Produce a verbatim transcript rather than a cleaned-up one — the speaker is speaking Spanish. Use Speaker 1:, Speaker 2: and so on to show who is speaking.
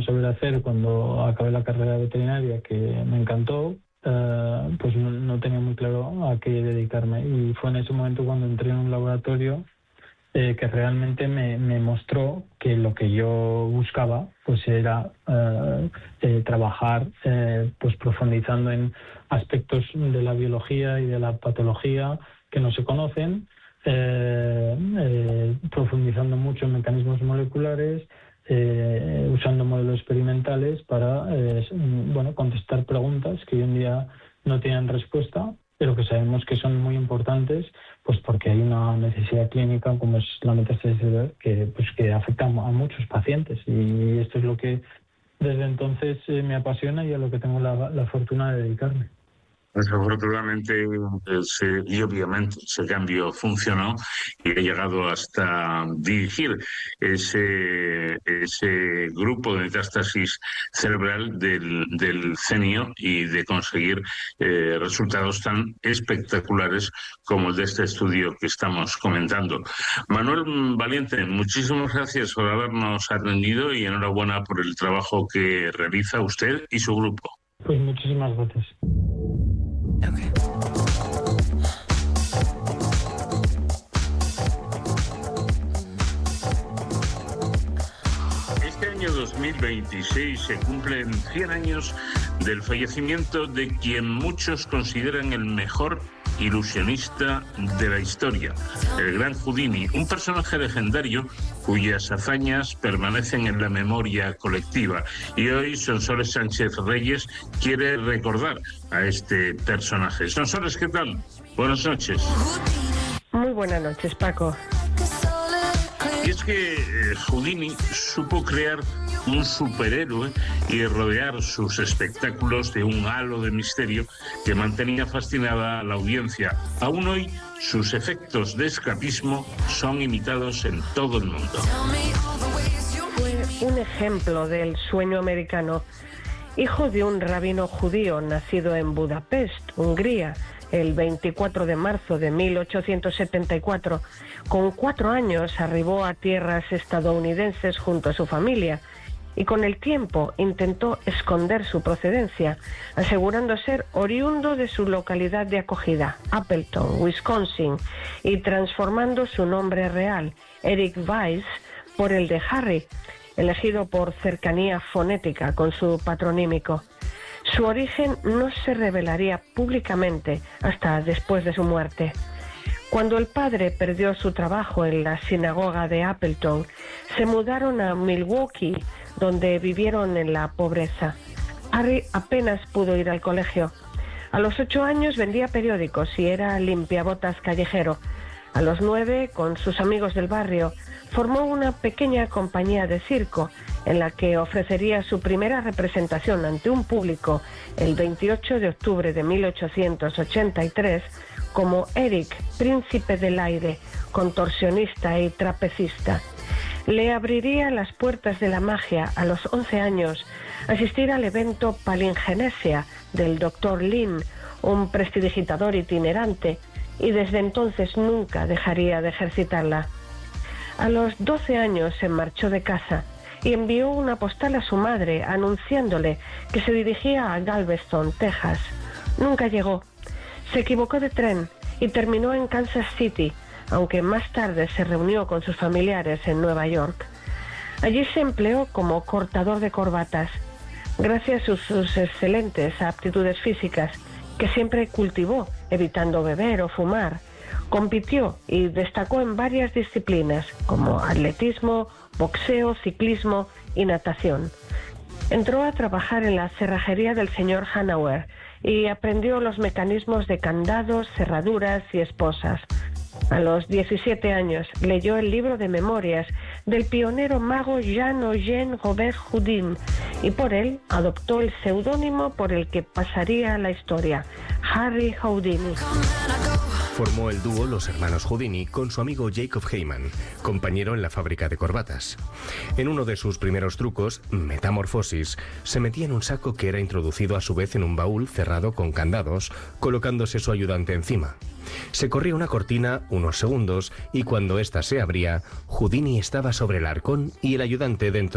Speaker 1: saber hacer cuando acabé la carrera veterinaria, que me encantó, eh, pues no, no tenía muy claro a qué dedicarme. Y fue en ese momento cuando entré en un laboratorio eh, que realmente me, me mostró que lo que yo buscaba pues era eh, eh, trabajar eh, pues profundizando en aspectos de la biología y de la patología que no se conocen, eh, eh, profundizando mucho en mecanismos moleculares, eh, usando modelos experimentales para eh, bueno, contestar preguntas que hoy en día no tienen respuesta, pero que sabemos que son muy importantes, pues porque hay una necesidad clínica como es la metástasis cerebral que, pues, que afecta a muchos pacientes, y esto es lo que desde entonces eh, me apasiona y a lo que tengo la, la fortuna de dedicarme.
Speaker 2: Desafortunadamente, ese, y obviamente ese cambio funcionó y ha llegado hasta dirigir ese, ese grupo de metástasis cerebral del, del CENIO y de conseguir eh, resultados tan espectaculares como el de este estudio que estamos comentando. Manuel Valiente, muchísimas gracias por habernos atendido y enhorabuena por el trabajo que realiza usted y su grupo.
Speaker 1: Pues muchísimas gracias.
Speaker 3: Okay.
Speaker 2: Este año dos mil veintiséis se cumplen cien años del fallecimiento de quien muchos consideran el mejor ilusionista de la historia, el gran Houdini, un personaje legendario cuyas hazañas permanecen en la memoria colectiva. Y hoy Sonsoles Sánchez Reyes quiere recordar a este personaje. Sonsoles, ¿qué tal? Buenas noches.
Speaker 4: Muy buenas noches, Paco.
Speaker 2: Y es que eh, Houdini supo crear un superhéroe y rodear sus espectáculos de un halo de misterio que mantenía fascinada a la audiencia. Aún hoy, sus efectos de escapismo son imitados en todo el mundo.
Speaker 4: Fue un ejemplo del sueño americano. Hijo de un rabino judío nacido en Budapest, Hungría, el veinticuatro de marzo de mil ochocientos setenta y cuatro, con cuatro años arribó a tierras estadounidenses junto a su familia y con el tiempo intentó esconder su procedencia, asegurando ser oriundo de su localidad de acogida, Appleton, Wisconsin, y transformando su nombre real, Eric Weiss, por el de Harry, elegido por cercanía fonética con su patronímico. Su origen no se revelaría públicamente hasta después de su muerte. Cuando el padre perdió su trabajo en la sinagoga de Appleton, se mudaron a Milwaukee, donde vivieron en la pobreza. Harry apenas pudo ir al colegio. A los ocho años vendía periódicos y era limpiabotas callejero. A los nueve, con sus amigos del barrio, formó una pequeña compañía de circo en la que ofrecería su primera representación ante un público el veintiocho de octubre de mil ochocientos ochenta y tres como Eric, príncipe del aire, contorsionista y trapecista. Le abriría las puertas de la magia a los once años asistir al evento Palingenesia del doctor Lin, un prestidigitador itinerante, y desde entonces nunca dejaría de ejercitarla. A los doce años se marchó de casa y envió una postal a su madre anunciándole que se dirigía a Galveston, Texas. Nunca llegó. Se equivocó de tren y terminó en Kansas City, aunque más tarde se reunió con sus familiares en Nueva York. Allí se empleó como cortador de corbatas. Gracias a sus excelentes aptitudes físicas, que siempre cultivó, evitando beber o fumar, compitió y destacó en varias disciplinas, como atletismo, boxeo, ciclismo y natación. Entró a trabajar en la cerrajería del señor Hanauer y aprendió los mecanismos de candados, cerraduras y esposas. A los diecisiete años leyó el libro de memorias del pionero mago Jean-Eugène Robert Houdin y por él adoptó el seudónimo por el que pasaría a la historia, Harry Houdini.
Speaker 5: Formó el dúo Los Hermanos Houdini con su amigo Jacob Heyman, compañero en la fábrica de corbatas. En uno de sus primeros trucos, Metamorfosis, se metía en un saco que era introducido a su vez en un baúl cerrado con candados, colocándose su ayudante encima. Se corría una cortina unos segundos y cuando ésta se abría, Houdini estaba sobre el arcón y el ayudante dentro